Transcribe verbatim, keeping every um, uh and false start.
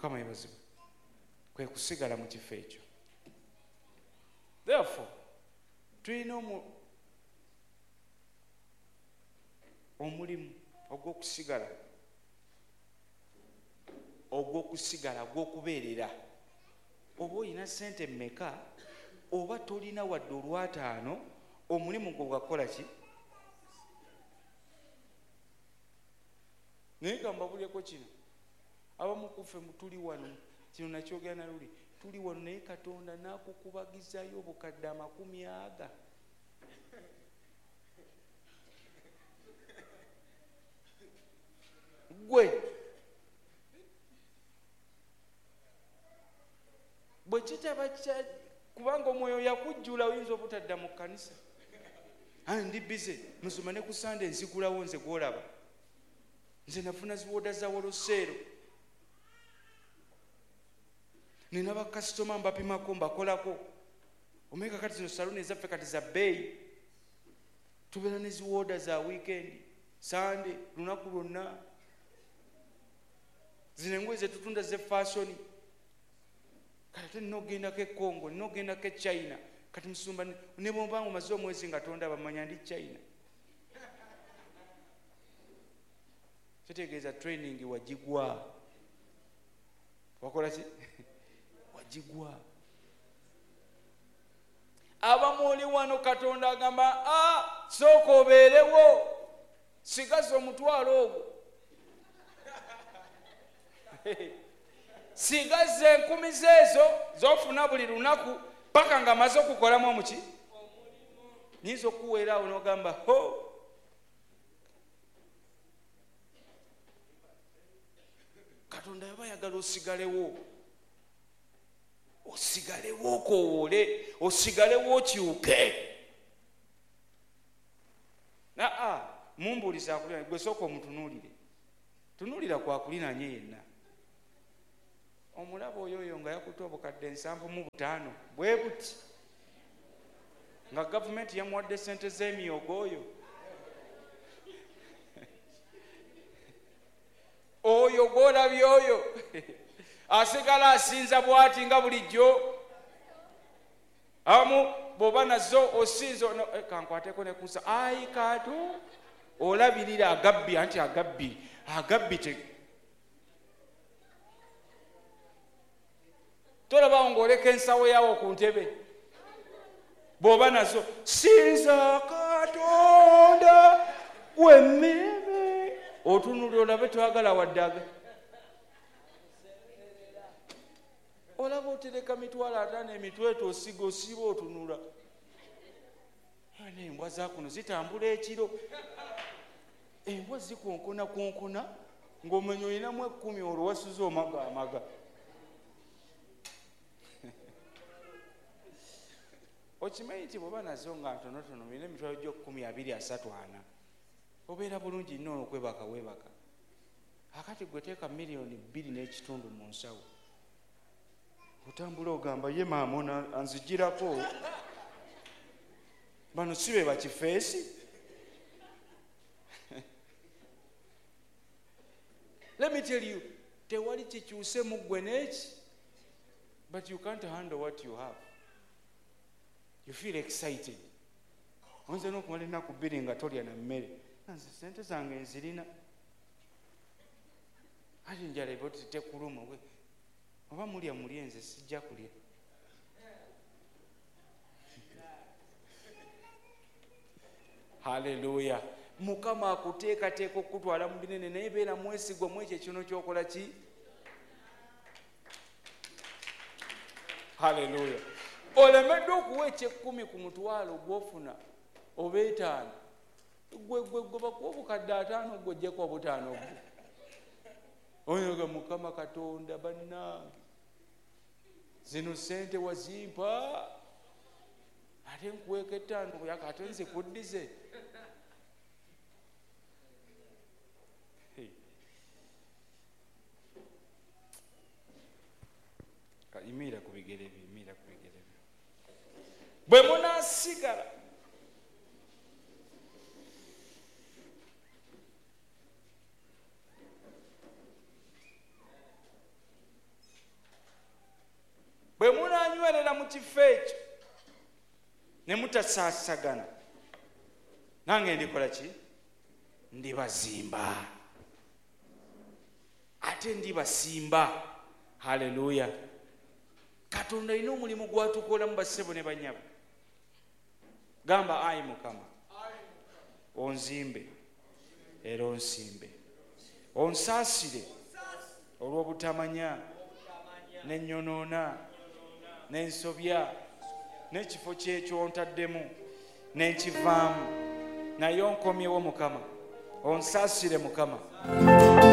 Mukama yebazibwe. Kwe kusigala mu kifo ekyo. Therefore tulina omulimu ogw'okusigala ogw'okusigala ogw'okubeerera. Oba olina ssente mmeka oba tolina wadde olwataano, omulimu gwo gwakola ki? Naye kambabuleko kino, abamu kuffe tuli wano, kino nakyogera na luli, tuli wano naye Katonda n'akukubagizayo obukadde amakumi aga. Gwe bwe kitaba kya kubanga omwoyo yakujjula oyinza obutadda mu kkanisa. Ndi bize musoma ne ku Sande nzigulawo nze gwolaba. Nze nafuna ziwoda za Woloseero. Nina bakasitoma mbapimako mbakolako. Omeka kati zino saluni ezaffe kati za bbeeyi. Tubeera ne ziwoda za weekend, Sande, lunaku lwonna. Zino engoye ze tutunda ze fashion. Kati nina ogendako e Congo, nina ogendako e China. Kati musumba ne bw'oba omaze omwezi nga tonda bamanya ndi China. Kitegeeza training wagigwa. Wakola ki? Wagigwa. Abamu oli wano Katonda agamba, ah, sooka obeerewo, sigaza omutwalo ogwo. Sigaza enkumi zeezo z'ofuna buli lunaku paka nga amaze okukolamu omuki. Nyinza okuweera awo n'ogamba, ho, Katonda yaba yagala osigalewo. Osigalewo okowoole, osigalewo okyuke. Naa, mumbuuliza akulina, gwe sooka omutunuulire. Tunuulira kwakulinanye yenna. Omulaba oyo oyo nga yakutte obukadde nsanvu mu butaano bwe buti, nga gavumenti yamuwadde ssente z'emyogo oyo. Oyo gw'olabye oyo asigala asinza bw'ati nga bulijjo. Abamu bw'oba nazo osinza kankwateko ne kusa, ayi Kato olabirira agabbi, anti agabbi agabbi te tolaba ng'oleka ensawo yawo ku ntebe. Bw'oba nazo sinza Katonda wemmeme, otunulira olabe twagala waddaga. Olaba otereka mitwalo ataano emitweto osiga osiiba otunula. Embwa zakuno zitambula ekiro. Embwa zikonkona konkona ng'omenya olinamu ekkumi olwo wasuza omaga amaga. Okimanyi nti bw'oba nazo nga ntonotono olina emitwalo gyo kkumi abiri asatu ana, obeera bulungi nnyo okwebaka weebaka. Akati gwe teeka miliyoni bbiri n'ekitundu mu nsawo, otambula ogamba ye maama anzigirako. Bano si be bakifeesi. Let me tell you, tewali kikyuse mu ggwe n'eki, but you can't handle what you have. You feel excited. Onze n'okumala ennaku bbiri nga tolya na mmere. Nze ssente zange nzirina. Ate njala eba oti tekuluma. Oba mulya mulye, nze sijja kulya. Hallelujah. Mukama akuteekateeka okutwala mu binene naye beera mwesigwa mu ekyo kino ky'okola ki? Hallelujah. Olemedde okuwa eky'ekkumi ku mutwalo gw'ofuna oba etaano, gwe gwe gwe bakuwa obukadde ataano gwe ojjeko obutaano bwo. Oyoga Mukama Katonda bannange, zino ssente wazimpa ate nkuweeka ettaano yaka ate nzikuddize. Yimiira ku bigere bye, yimiira ku bigere bye. Bwe munaasigala kifo ekyo ne mutasaasagana, nange ndikola ki? Ndibazimba ate ndibasimba. Haleluya! Katonda alina omulimu gwatukola mu bassebo ne banyabo. Gamba ayi Mukama, onzimbe era onsimbe, onsaasire olw'obutamanya n'ennyonoona n'ensobya n'ekifo kyekyo ntaddemu n'enkivaamu, naye onkomyewo Mukama, onsaasire Mukama.